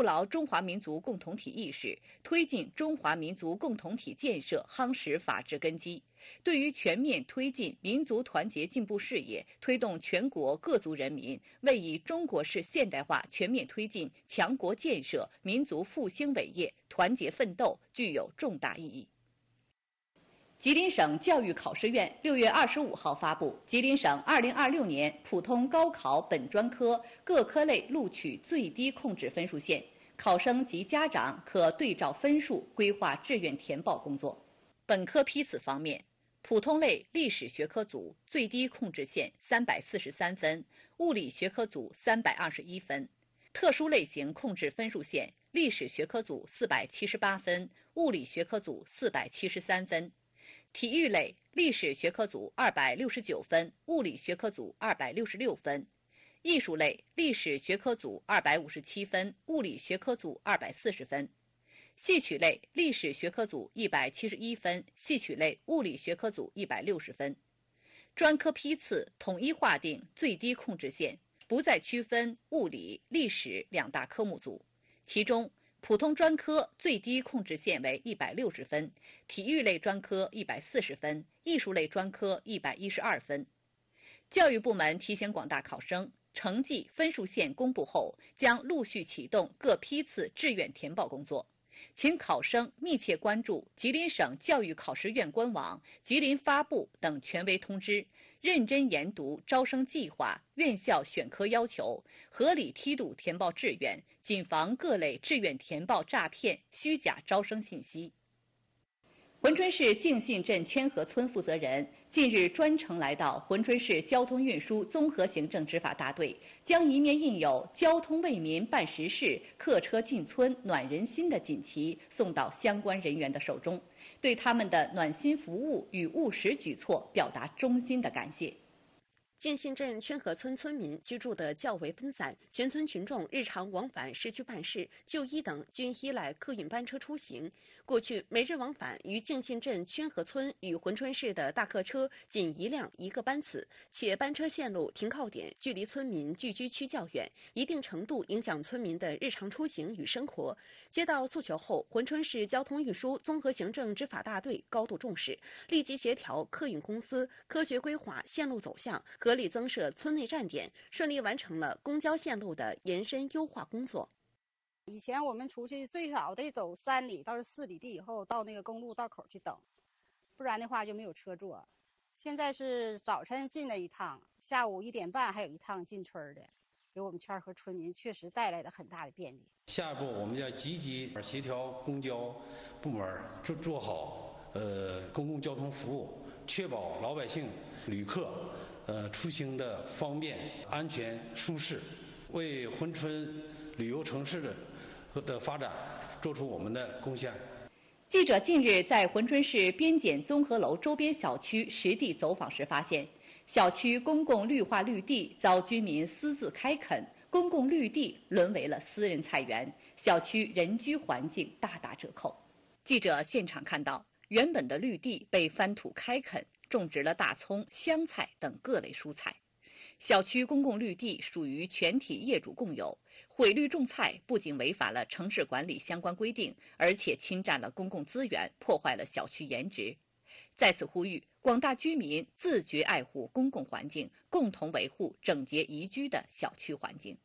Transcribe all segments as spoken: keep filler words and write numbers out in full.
牢中华民族共同体意识，推进中华民族共同体建设夯实法治根基。对于全面推进民族团结进步事业，推动全国各族人民为以中国式现代化全面推进强国建设、民族复兴伟业团结奋斗，具有重大意义。吉林省教育考试院六月二十五号发布吉林省二零二六年普通高考本专科各科类录取最低控制分数线，考生及家长可对照分数规划志愿填报工作。本科批次方面，普通类历史学科组最低控制线三百四十三分，物理学科组三百二十一分；特殊类型控制分数线，历史学科组四百七十八分，物理学科组四百七十三分；体育类历史学科组二百六十九分，物理学科组二百六十六分；艺术类历史学科组二百五十七分，物理学科组二百四十分；戏曲类历史学科组一百七十一分，戏曲类物理学科组一百六十分。专科批次统一划定最低控制线，不再区分物理、历史两大科目组。其中，普通专科最低控制线为一百六十分，体育类专科一百四十分，艺术类专科一百一十二分。教育部门提醒广大考生，成绩分数线公布后，将陆续启动各批次志愿填报工作。请考生密切关注吉林省教育考试院官网、吉林发布等权威通知，认真研读招生计划、院校选科要求，合理梯度填报志愿，谨防各类志愿填报诈骗、虚假招生信息。珲春市敬信镇圈河村负责人近日专程来到珲春市交通运输综合行政执法大队，将一面印有“交通为民办实事，客车进村暖人心”的锦旗送到相关人员的手中，对他们的暖心服务与务实举措表达衷心的感谢。 敬信镇圈河村村民居住的较为分散，全村群众日常往返市区办事、就医等均依赖客运班车出行。过去每日往返于敬信镇圈河村与珲春市的大客车仅一辆一个班次，且班车线路、停靠点距离村民聚居区较远，一定程度影响村民的日常出行与生活。接到诉求后，珲春市交通运输综合行政执法大队高度重视，立即协调客运公司科学规划线路走向，合理增设村内站点，顺利完成了公交线路的延伸优化工作。 以前我们出去最少得走三里到四里地以后到那个公路道口去等，不然的话就没有车坐。现在是早晨进了一趟，下午一点半还有一趟进村的，给我们圈河村民确实带来了很大的便利。 下一步我们要积极协调公交部门做做好呃公共交通服务，确保老百姓、旅客呃出行的方便、安全、舒适，为珲春旅游城市的的发展做出我们的贡献。 记者近日在珲春市边检综合楼周边小区实地走访时发现，小区公共绿化绿地遭居民私自开垦，公共绿地沦为了私人菜园，小区人居环境大打折扣。记者现场看到，原本的绿地被翻土开垦，种植了大葱、香菜等各类蔬菜。小区公共绿地属于全体业主共有，毁绿种菜不仅违反了城市管理相关规定，而且侵占了公共资源，破坏了小区颜值。在此呼吁广大居民自觉爱护公共环境，共同维护整洁宜居的小区环境。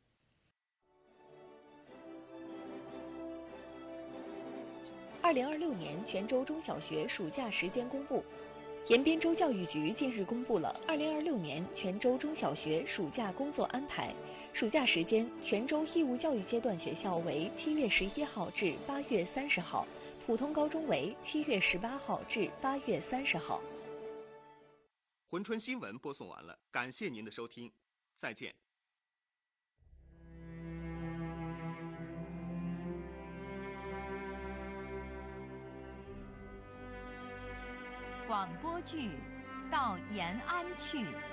二零二六年泉州中小学暑假时间公布。延边州教育局近日公布了二零二六年泉州中小学暑假工作安排。暑假时间，泉州义务教育阶段学校为七月十一号至八月三十号，普通高中为七月十八号至八月三十号。 珲春新闻播送完了，感谢您的收听，再见。 广播剧《到延安去》。